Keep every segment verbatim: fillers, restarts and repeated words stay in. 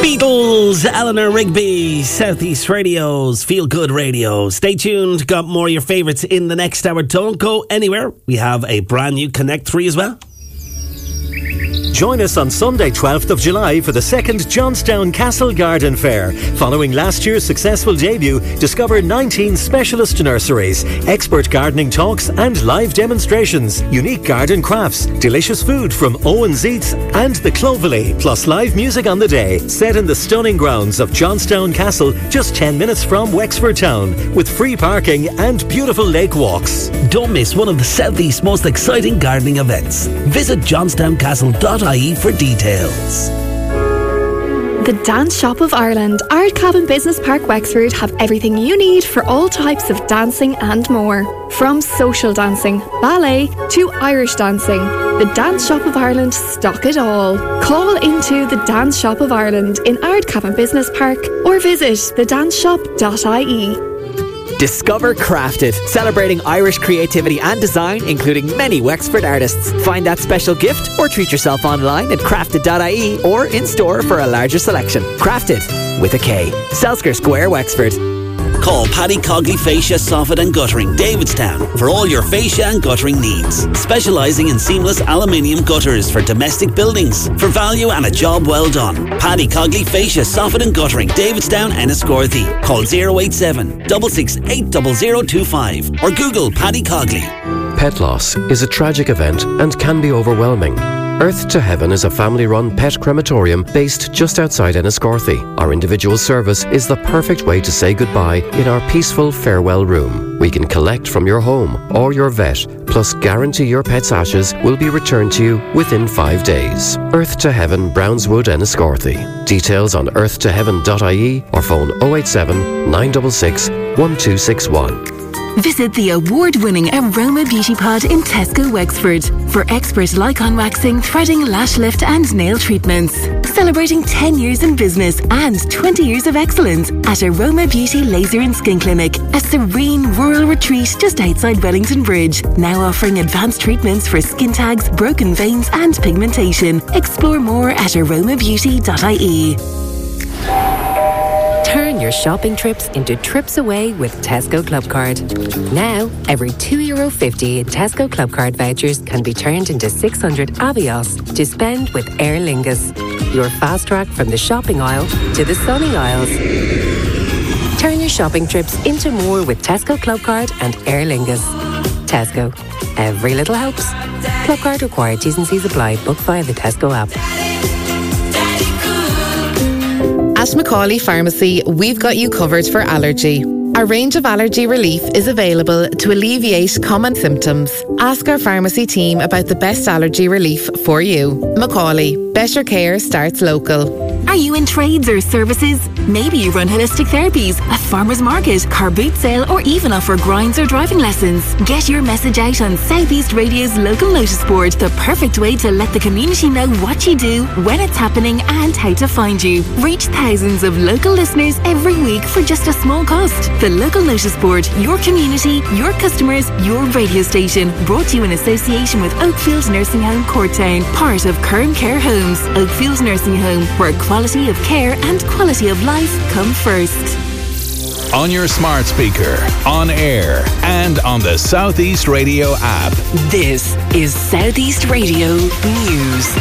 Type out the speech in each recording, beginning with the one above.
Beatles, Eleanor Rigby, Southeast Radio's Feel Good Radio. Stay tuned, got more of your favourites in the next hour. Don't go anywhere. We have a brand new Connect three as well. Join us on Sunday twelfth of July for the second Johnstown Castle Garden Fair. Following last year's successful debut, discover nineteen specialist nurseries, expert gardening talks and live demonstrations, unique garden crafts, delicious food from Owen's Eats and the Clovelly, plus live music on the day, set in the stunning grounds of Johnstown Castle, just ten minutes from Wexford Town, with free parking and beautiful lake walks. Don't miss one of the Southeast's most exciting gardening events. Visit johnstown castle dot I E for details. The Dance Shop of Ireland, Ardcabin Business Park Wexford have everything you need for all types of dancing and more. From social dancing, ballet to Irish dancing, the Dance Shop of Ireland stock it all. Call into the Dance Shop of Ireland in Ardcabin Business Park or visit the dance shop dot I E. Discover Crafted, celebrating Irish creativity and design, including many Wexford artists. Find that special gift or treat yourself online at crafted dot I E or in store for a larger selection. Crafted, with a K. Selsker Square, Wexford. Call Paddy Cogley Fascia, Soffit and Guttering, Davidstown, for all your fascia and guttering needs. Specialising in seamless aluminium gutters for domestic buildings. For value and a job well done. Paddy Cogley Fascia, Soffit and Guttering, Davidstown, Enniscorthy. Call zero eight seven, six six eight, zero zero two five or Google Paddy Cogley. Pet loss is a tragic event and can be overwhelming. Earth to Heaven is a family-run pet crematorium based just outside Enniscorthy. Our individual service is the perfect way to say goodbye in our peaceful farewell room. We can collect from your home or your vet, plus guarantee your pet's ashes will be returned to you within five days. Earth to Heaven, Brownswood, Enniscorthy. Details on earth to heaven dot I E or phone oh eight seven, nine six six, one two six one. Visit the award-winning Aroma Beauty Pod in Tesco Wexford for expert Lycon waxing, threading, lash lift and nail treatments. Celebrating ten years in business and twenty years of excellence at Aroma Beauty Laser and Skin Clinic, a serene rural retreat just outside Wellington Bridge. Now offering advanced treatments for skin tags, broken veins and pigmentation. Explore more at aroma beauty dot I E. Turn your shopping trips into trips away with Tesco Clubcard. Now, every two euro fifty in Tesco Clubcard vouchers can be turned into six hundred Avios to spend with Aer Lingus. Your fast track from the shopping aisle to the sunny aisles. Turn your shopping trips into more with Tesco Clubcard and Aer Lingus. Tesco. Every little helps. Clubcard required. T's and C's apply. Book via the Tesco app. At Macaulay Pharmacy, we've got you covered for allergy. A range of allergy relief is available to alleviate common symptoms. Ask our pharmacy team about the best allergy relief for you. Macaulay, better care starts local. Are you in trades or services? Maybe you run holistic therapies, a farmer's market, car boot sale, or even offer grinds or driving lessons. Get your message out on Southeast Radio's local notice board, the perfect way to let the community know what you do, when it's happening, and how to find you. Reach thousands of local listeners every week for just a small cost. The local notice board, your community, your customers, your radio station. Brought to you in association with Oakfield Nursing Home, Courtown, part of Curran Care Homes. Oakfield Nursing Home, where quality of care and quality of life come first. On your smart speaker, on air, and on the Southeast Radio app. This is Southeast Radio News.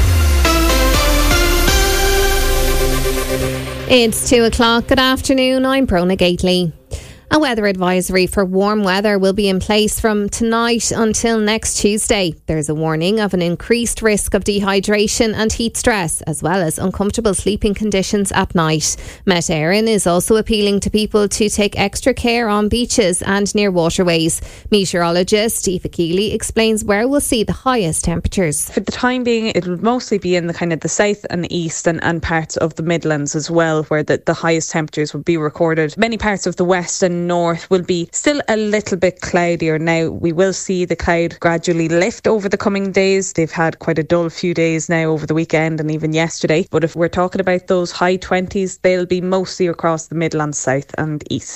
It's two o'clock. Good afternoon. I'm Brona Gately. A weather advisory for warm weather will be in place from tonight until next Tuesday. There's a warning of an increased risk of dehydration and heat stress, as well as uncomfortable sleeping conditions at night. Met Éireann is also appealing to people to take extra care on beaches and near waterways. Meteorologist Aoife Keeley explains where we'll see the highest temperatures. For the time being, it will mostly be in the kind of the south and the east and, and parts of the Midlands as well, where the, the highest temperatures will be recorded. Many parts of the west and north will be still a little bit cloudier. Now, we will see the cloud gradually lift over the coming days. They've had quite a dull few days now over the weekend and even yesterday. But if we're talking about those high twenties, they'll be mostly across the Midlands, south and east.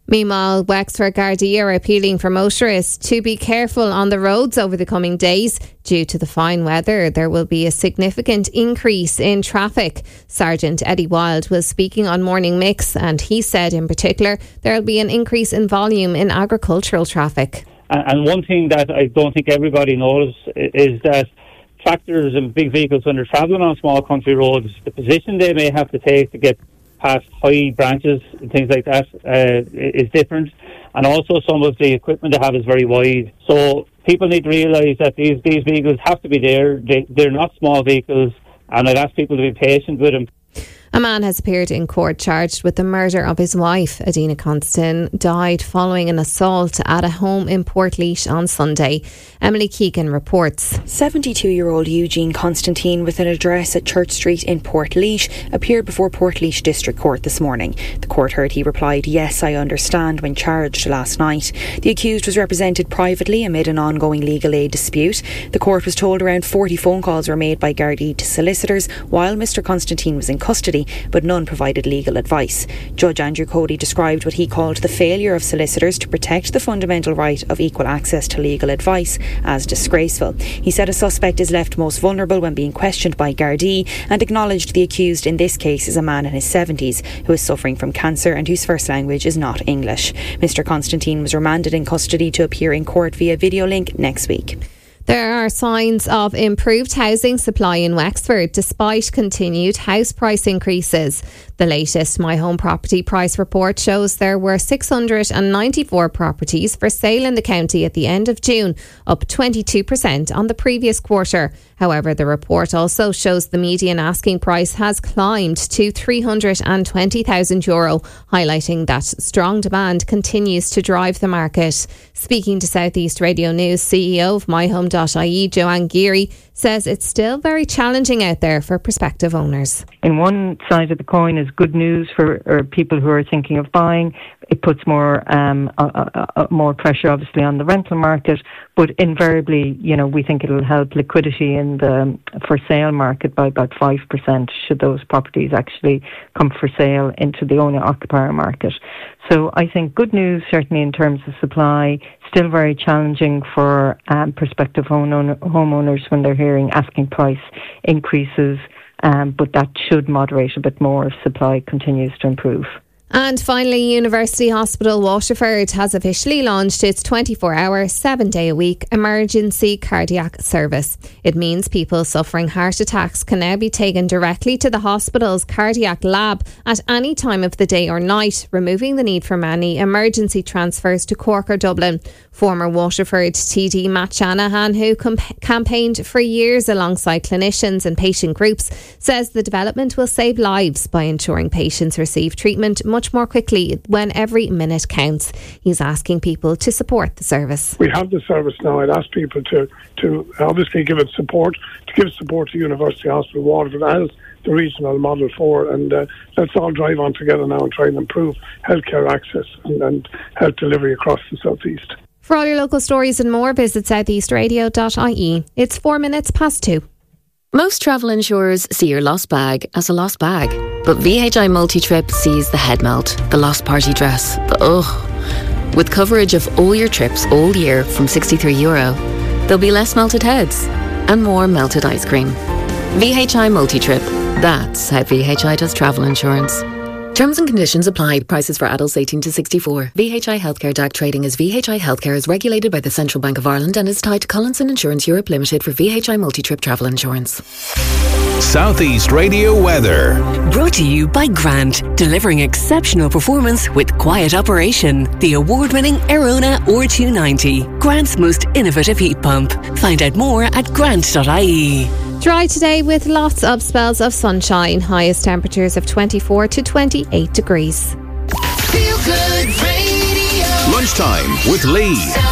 Meanwhile, Wexford Gardaí are appealing for motorists to be careful on the roads over the coming days. Due to the fine weather, there will be a significant increase in traffic. Sergeant Eddie Wild was speaking on Morning Mix, and he said in particular there will be an increase in volume in agricultural traffic. And one thing that I don't think everybody knows is that tractors and big vehicles, when they're travelling on small country roads, the position they may have to take to get past high branches and things like that uh, is different, and also some of the equipment they have is very wide. So people need to realise that these, these vehicles have to be there. They, they're not small vehicles, and I'd ask people to be patient with them. A man has appeared in court charged with the murder of his wife. Adina Constan died following an assault at a home in Portlaoise on Sunday. Emily Keegan reports. seventy-two-year-old Eugene Constantine, with an address at Church Street in Portlaoise, appeared before Portlaoise District Court this morning. The court heard he replied, "Yes, I understand," when charged last night. The accused was represented privately amid an ongoing legal aid dispute. The court was told around forty phone calls were made by Gardaí to solicitors while Mr Constantine was in custody, but none provided legal advice. Judge Andrew Cody described what he called the failure of solicitors to protect the fundamental right of equal access to legal advice as disgraceful. He said a suspect is left most vulnerable when being questioned by Gardaí, and acknowledged the accused in this case is a man in his seventies who is suffering from cancer and whose first language is not English. Mr Constantine was remanded in custody to appear in court via video link next week. There are signs of improved housing supply in Wexford despite continued house price increases. The latest My Home Property Price Report shows there were six hundred ninety-four properties for sale in the county at the end of June, up twenty-two percent on the previous quarter. However, the report also shows the median asking price has climbed to three hundred twenty thousand euro, highlighting that strong demand continues to drive the market. Speaking to South East Radio News, C E O of my home dot I E, Joanne Geary, says it's still very challenging out there for prospective owners. In one side of the coin is good news for or people who are thinking of buying. It puts more um, uh, uh, more pressure, obviously, on the rental market. But invariably, you know, we think it'll help liquidity in the for sale market by about five percent should those properties actually come for sale into the owner-occupier market. So I think good news, certainly in terms of supply. Still very challenging for um, prospective homeowner, homeowners when they're hearing asking price increases, um, but that should moderate a bit more if supply continues to improve. And finally, University Hospital Waterford has officially launched its twenty-four hour, seven day a week emergency cardiac service. It means people suffering heart attacks can now be taken directly to the hospital's cardiac lab at any time of the day or night, removing the need for many emergency transfers to Cork or Dublin. Former Waterford T D Matt Shanahan, who comp- campaigned for years alongside clinicians and patient groups, says the development will save lives by ensuring patients receive treatment much more quickly when every minute counts. He's asking people to support the service. We have the service now. I'd ask people to, to obviously give it support, to give support to University Hospital Waterford as the regional model for, and uh, let's all drive on together now and try and improve healthcare access and, and health delivery across the South East. For all your local stories and more, visit south east radio dot I E. It's four minutes past two. Most travel insurers see your lost bag as a lost bag. But V H I Multi-Trip sees the head melt, the lost party dress, the ugh. With coverage of all your trips all year from sixty-three euro, there'll be less melted heads and more melted ice cream. V H I Multi-Trip. That's how V H I does travel insurance. Terms and conditions apply. Prices for adults eighteen to sixty-four. V H I Healthcare D A C trading as V H I Healthcare is regulated by the Central Bank of Ireland and is tied to Collinson Insurance Europe Limited for V H I Multi-Trip travel insurance. Southeast Radio weather. Brought to you by Grant, delivering exceptional performance with quiet operation. The award-winning Arona R two ninety, Grant's most innovative heat pump. Find out more at grant dot I E. Dry today with lots of spells of sunshine. Highest temperatures of twenty-four to twenty-eight degrees. Lunchtime with Lee.